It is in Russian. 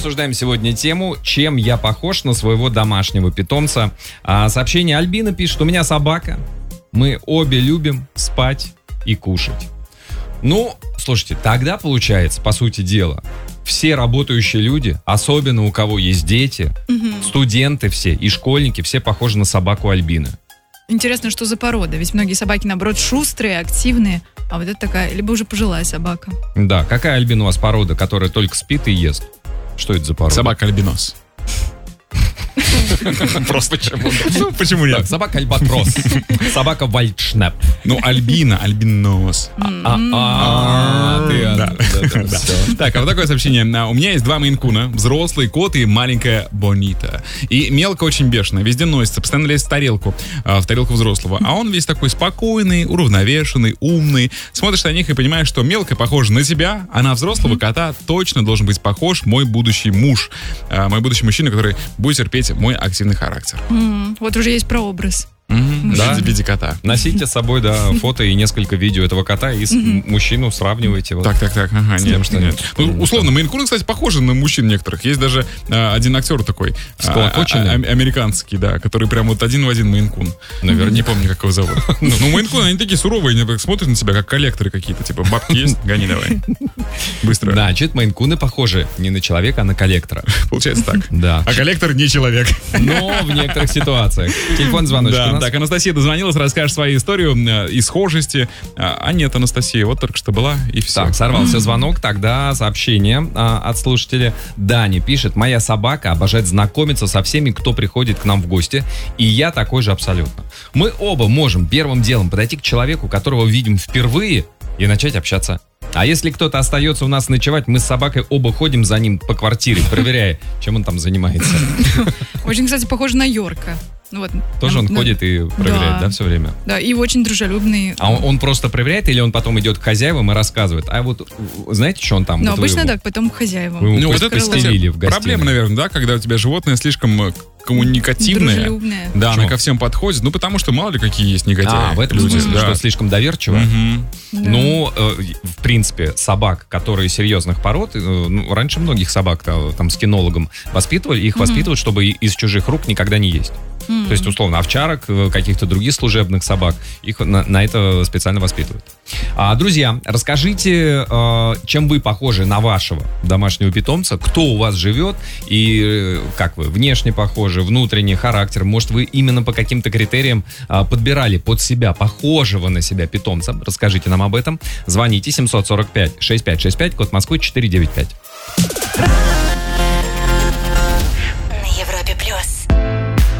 обсуждаем сегодня тему, чем я похож на своего домашнего питомца. Сообщение Альбина пишет: у меня собака. Мы обе любим спать и кушать. Ну, слушайте, тогда получается, по сути дела, все работающие люди, особенно у кого есть дети, студенты все и школьники, все похожи на собаку Альбины. Интересно, что за порода? Ведь многие собаки, наоборот, шустрые, активные, а вот это такая, либо уже пожилая собака. Да, какая, Альбина, у вас порода, которая только спит и ест? Что это за порода? Собака-альбинос. Просто почему? Ну, почему нет? Собака альбатрос. Собака вальдшнеп. Ну, Альбина, альбинос. Так, а вот такое сообщение. У меня есть 2 мейн-куна, взрослый кот и маленькая Бонита. И мелко очень бешено, везде носится, постоянно лезет в тарелку взрослого. А он весь такой спокойный, уравновешенный, умный. Смотришь на них и понимаешь, что мелко похоже на тебя, а на взрослого кота точно должен быть похож мой будущий муж. Мой будущий мужчина, который будет терпеть мой активный характер. Вот уже есть прообраз. Да. В виде кота. Носите с собой, фото и несколько видео этого кота и мужчину сравнивайте. Вот. Так, ага, тем, что нет. Ну, условно, мейн-куны, кстати, похожи на мужчин некоторых. Есть даже один актер такой, американский, да, который прям вот один в один мейн-кун. Наверное, не помню, как его зовут. Ну, мейн-куны, они такие суровые, они смотрят на себя, как коллекторы какие-то. Типа, бабки есть, гони давай. Быстро. Да, чё-то мейн-куны похожи не на человека, а на коллектора. Получается так. Да. А коллектор не человек. Но в некоторых ситуациях. Телефон, звоночек у нас. Так, Анастасия дозвонилась, расскажешь свою историю и схожести. А нет, Анастасия, вот только что была, и все. Так, сорвался звонок, тогда сообщение от слушателя. Дани пишет: моя собака обожает знакомиться со всеми, кто приходит к нам в гости, и я такой же абсолютно. Мы оба можем первым делом подойти к человеку, которого видим впервые, и начать общаться. А если кто-то остается у нас ночевать, мы с собакой оба ходим за ним по квартире, проверяя, чем он там занимается. Очень, кстати, похоже на Йорка. Вот. Тоже он ходит и проверяет, да, все время? Да, и очень дружелюбный. А он просто проверяет, или он потом идет к хозяевам и рассказывает? А вот, знаете, что он там? Ну, вот обычно, да, потом к хозяевам. Вы ему Ну, вот это, постелили в гостиной. Проблема, наверное, да, когда у тебя животное слишком коммуникативное. Дружелюбное. Да, Почему? она ко всем подходит. Ну, потому что мало ли какие есть негодяи. В этом люди, смысле, да. что слишком доверчиво? Да. Ну, в принципе, собак, которые серьезных пород, раньше многих собак там с кинологом воспитывали, их воспитывают, чтобы из чужих рук никогда не есть. То есть, условно, овчарок, каких-то других служебных собак, их на это специально воспитывают. Друзья, расскажите, чем вы похожи на вашего домашнего питомца, кто у вас живет и как вы внешне похожи, внутренний характер, может, вы именно по каким-то критериям подбирали под себя похожего на себя питомца. Расскажите нам об этом. Звоните 745-6565, код Москвы 495.